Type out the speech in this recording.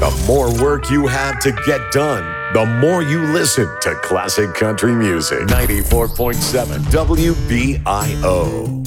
The more work you have to get done, the more you listen to classic country music. 94.7 WBIO.